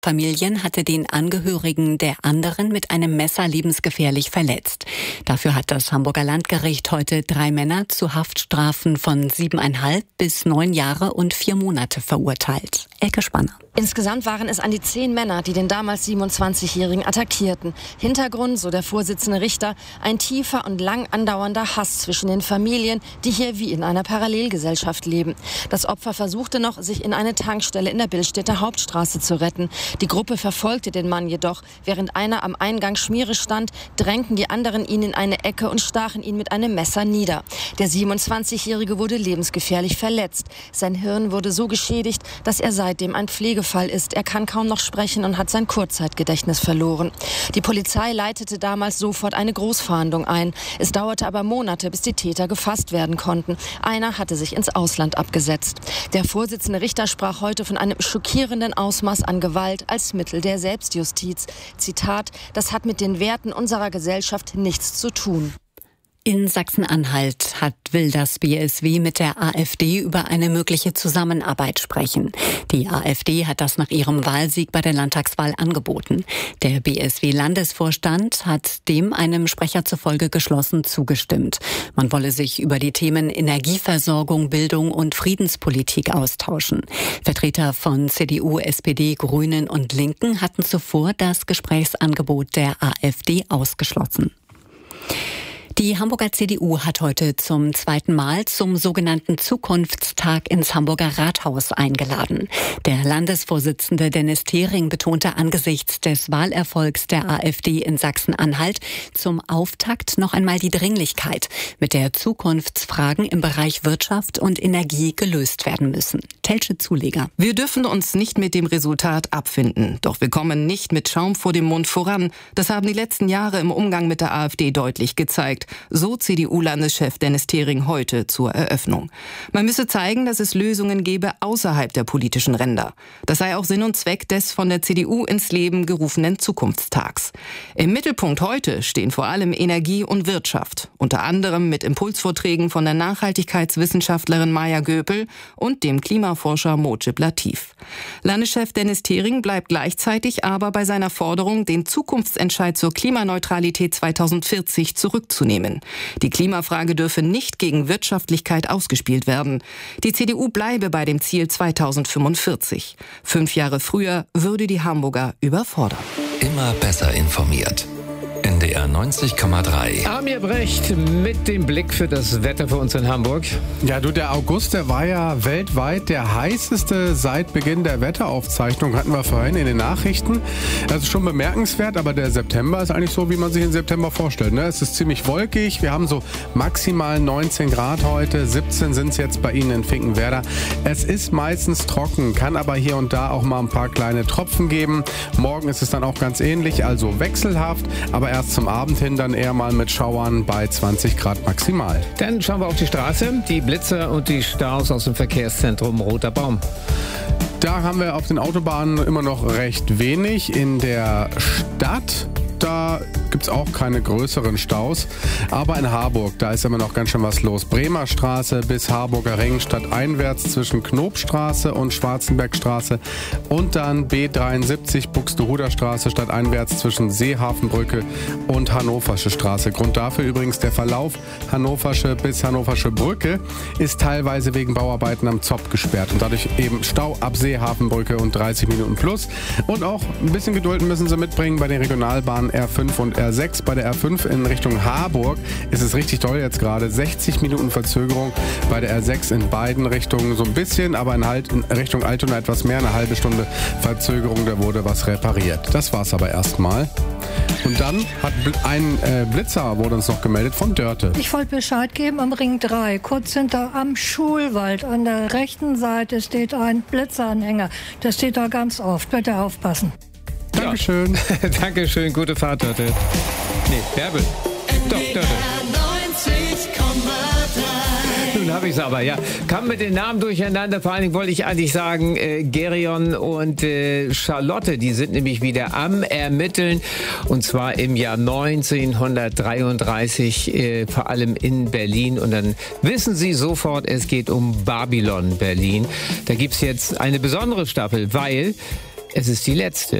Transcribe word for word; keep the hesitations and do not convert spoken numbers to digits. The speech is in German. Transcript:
Familien hatte den Angehörigen der anderen mit einem Messer lebensgefährlich verletzt. Dafür hat das Hamburger Landgericht heute drei Männer zu Haftstrafen von siebeneinhalb bis neun Jahre und vier Monate verurteilt. Elke Spanner. Insgesamt waren es an die zehn Männer, die den damals siebenundzwanzigjährigen attackierten. Hintergrund, so der Vorsitzende Richter, ein tiefer und lang andauernder Hass zwischen den Familien, die hier wie in einer Parallelgesellschaft leben. Das Opfer versuchte noch, sich in eine Tankstelle in der Billstädter Hauptstraße zu retten. Die Gruppe verfolgte den Mann jedoch. Während einer am Eingang Schmiere stand, drängten die anderen ihn in eine Ecke und stachen ihn mit einem Messer nieder. Der siebenundzwanzigjährige wurde lebensgefährlich verletzt. Sein Hirn wurde so geschädigt, dass er seitdem ein Pflegefall ist. Er kann kaum noch sprechen und hat sein Kurzzeitgedächtnis verloren. Die Polizei leitete damals sofort eine Großfahndung ein. Es dauerte aber Monate, bis die Täter gefasst werden konnten. Einer hatte sich ins Ausland abgesetzt. Der Vorsitzende Richter sprach heute von einem schockierenden Ausmaß an Gewalt als Mittel der Selbstjustiz. Zitat: Das hat mit den Werten unserer Gesellschaft nichts zu tun. In Sachsen-Anhalt hat, will das B S W mit der AfD über eine mögliche Zusammenarbeit sprechen. Die AfD hat das nach ihrem Wahlsieg bei der Landtagswahl angeboten. Der B S W-Landesvorstand hat dem einem Sprecher zufolge geschlossen zugestimmt. Man wolle sich über die Themen Energieversorgung, Bildung und Friedenspolitik austauschen. Vertreter von C D U, S P D, Grünen und Linken hatten zuvor das Gesprächsangebot der AfD ausgeschlossen. Die Hamburger C D U hat heute zum zweiten Mal zum sogenannten Zukunftstag ins Hamburger Rathaus eingeladen. Der Landesvorsitzende Dennis Thering betonte angesichts des Wahlerfolgs der AfD in Sachsen-Anhalt zum Auftakt noch einmal die Dringlichkeit, mit der Zukunftsfragen im Bereich Wirtschaft und Energie gelöst werden müssen. Telsche Zuleger. Wir dürfen uns nicht mit dem Resultat abfinden. Doch wir kommen nicht mit Schaum vor dem Mund voran. Das haben die letzten Jahre im Umgang mit der AfD deutlich gezeigt. So C D U-Landeschef Dennis Thering heute zur Eröffnung. Man müsse zeigen, dass es Lösungen gebe außerhalb der politischen Ränder. Das sei auch Sinn und Zweck des von der C D U ins Leben gerufenen Zukunftstags. Im Mittelpunkt heute stehen vor allem Energie und Wirtschaft. Unter anderem mit Impulsvorträgen von der Nachhaltigkeitswissenschaftlerin Maja Göpel und dem Klimaforscher Mojib Latif. Landeschef Dennis Thering bleibt gleichzeitig aber bei seiner Forderung, den Zukunftsentscheid zur Klimaneutralität zweitausendvierzig zurückzunehmen. Die Klimafrage dürfe nicht gegen Wirtschaftlichkeit ausgespielt werden. Die C D U bleibe bei dem Ziel zweitausendfünfundvierzig. Fünf Jahre früher würde die Hamburger überfordern. Immer besser informiert. N D R neunzig Komma drei. Amir Brecht mit dem Blick für das Wetter für uns in Hamburg. Ja, du, der August, der war ja weltweit der heißeste seit Beginn der Wetteraufzeichnung, hatten wir vorhin in den Nachrichten. Das ist schon bemerkenswert, aber der September ist eigentlich so, wie man sich den September vorstellt. Ne? Es ist ziemlich wolkig, wir haben so maximal neunzehn Grad heute, siebzehn sind es jetzt bei Ihnen in Finkenwerder. Es ist meistens trocken, kann aber hier und da auch mal ein paar kleine Tropfen geben. Morgen ist es dann auch ganz ähnlich, also wechselhaft, aber erst zum Abend hin dann eher mal mit Schauern bei zwanzig Grad maximal. Dann schauen wir auf die Straße. Die Blitzer und die Staus aus dem Verkehrszentrum Roter Baum. Da haben wir auf den Autobahnen immer noch recht wenig. In der Stadt, da gibt es auch keine größeren Staus. Aber in Harburg, da ist immer noch ganz schön was los. Bremer Straße bis Harburger Ring stadteinwärts zwischen Knobstraße und Schwarzenbergstraße. Und dann B dreiundsiebzig Buxtehuder Straße stadteinwärts zwischen Seehafenbrücke und Hannoversche Straße. Grund dafür übrigens der Verlauf Hannoversche bis Hannoversche Brücke ist teilweise wegen Bauarbeiten am Zopp gesperrt. Und dadurch eben Stau ab Seehafenbrücke und dreißig Minuten plus. Und auch ein bisschen Geduld müssen Sie mitbringen bei den Regionalbahnen R fünf und R sechs. Bei der R fünf in Richtung Harburg ist es richtig toll jetzt gerade. sechzig Minuten Verzögerung. Bei der R sechs in beiden Richtungen so ein bisschen, aber in, halt in Richtung Altona etwas mehr. Eine halbe Stunde Verzögerung, da wurde was repariert. Das war's aber erstmal. Und dann hat ein äh, Blitzer wurde uns noch gemeldet von Dörte. Ich wollte Bescheid geben am Ring drei, kurz hinter am Schulwald. An der rechten Seite steht ein Blitzeranhänger. Der steht da ganz oft. Bitte aufpassen. Dankeschön. Ja. Dankeschön, gute Fahrt, Dörte. Nee, Bärbel. Doch, Dörte. Nun habe ich es aber, ja. Kam mit den Namen durcheinander. Vor allen Dingen wollte ich eigentlich sagen, äh, Gerion und äh, Charlotte, die sind nämlich wieder am Ermitteln. Und zwar im Jahr neunzehnhundertdreiunddreißig, äh, vor allem in Berlin. Und dann wissen Sie sofort, es geht um Babylon Berlin. Da gibt es jetzt eine besondere Staffel, weil Es ist die letzte.